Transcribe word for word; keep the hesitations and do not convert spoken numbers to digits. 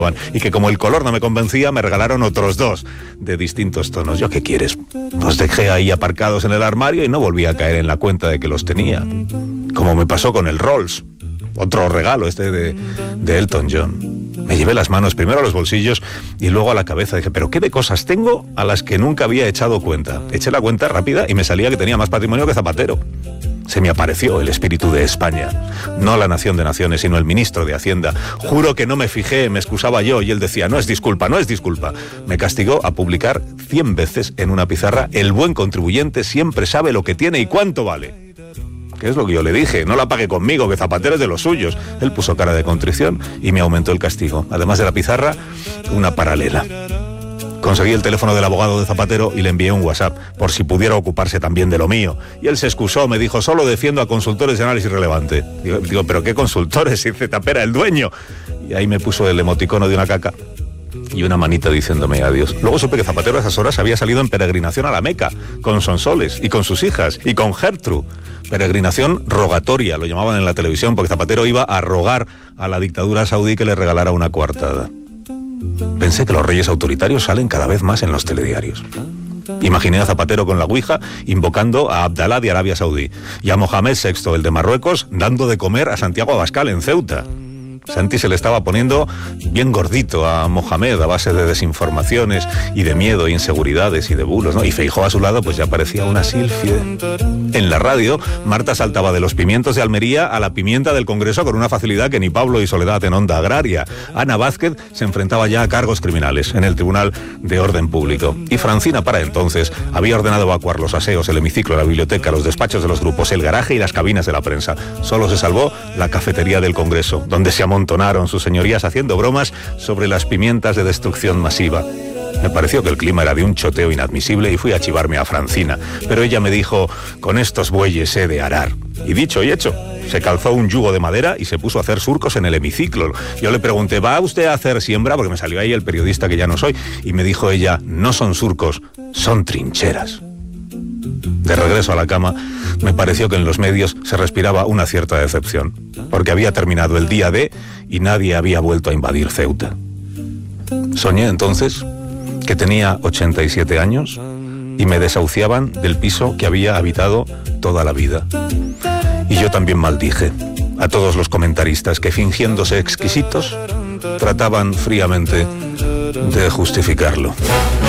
y que como el color no me convencía, me regalaron otros dos de distintos tonos. ¿Yo qué quieres? Los dejé ahí aparcados en el armario y no volví a caer en la cuenta de que los tenía. Como me pasó con el Rolls, otro regalo este de, de Elton John. Me llevé las manos primero a los bolsillos y luego a la cabeza. Dije, ¿pero qué de cosas tengo a las que nunca había echado cuenta? Eché la cuenta rápida y me salía que tenía más patrimonio que Zapatero. Se me apareció el espíritu de España. No la nación de naciones, sino el ministro de Hacienda. Juro que no me fijé, me excusaba yo, y él decía, no es disculpa, no es disculpa. Me castigó a publicar cien veces en una pizarra, el buen contribuyente siempre sabe lo que tiene y cuánto vale. ¿Qué es lo que yo le dije? No la pague conmigo, que Zapatero es de los suyos. Él puso cara de contrición y me aumentó el castigo. Además de la pizarra, una paralela. Conseguí el teléfono del abogado de Zapatero y le envié un WhatsApp, por si pudiera ocuparse también de lo mío. Y él se excusó, me dijo, solo defiendo a consultores de análisis relevante. Digo, digo ¿pero qué consultores? Si Zetapera era el dueño. Y ahí me puso el emoticono de una caca y una manita diciéndome adiós. Luego supe que Zapatero a esas horas había salido en peregrinación a la Meca, con Sonsoles y con sus hijas y con Gertrude. Peregrinación rogatoria, lo llamaban en la televisión, porque Zapatero iba a rogar a la dictadura saudí que le regalara una coartada. Pensé que los reyes autoritarios salen cada vez más en los telediarios. Imaginé a Zapatero con la ouija invocando a Abdalá de Arabia Saudí y a Mohamed sexto, el de Marruecos, dando de comer a Santiago Abascal en Ceuta. Santi se le estaba poniendo bien gordito a Mohamed a base de desinformaciones y de miedo, inseguridades y de bulos, ¿no? Y Feijóo a su lado pues ya parecía una sílfide. En la radio, Marta saltaba de los pimientos de Almería a la pimienta del Congreso con una facilidad que ni Pablo y Soledad en Onda Agraria. Ana Vázquez se enfrentaba ya a cargos criminales en el Tribunal de Orden Público. Y Francina, para entonces, había ordenado evacuar los aseos, el hemiciclo, la biblioteca, los despachos de los grupos, el garaje y las cabinas de la prensa. Solo se salvó la cafetería del Congreso, donde se amontonaron sus señorías haciendo bromas sobre las pimientas de destrucción masiva. Me pareció que el clima era de un choteo inadmisible y fui a chivarme a Francina, pero ella me dijo, con estos bueyes he de arar. Y dicho y hecho, se calzó un yugo de madera y se puso a hacer surcos en el hemiciclo. Yo le pregunté, ¿va usted a hacer siembra? Porque me salió ahí el periodista que ya no soy. Y me dijo ella, no son surcos, son trincheras. De regreso a la cama, me pareció que en los medios se respiraba una cierta decepción, porque había terminado el día D y nadie había vuelto a invadir Ceuta. Soñé entonces que tenía ochenta y siete años y me desahuciaban del piso que había habitado toda la vida. Y yo también maldije a todos los comentaristas que, fingiéndose exquisitos, trataban fríamente de justificarlo.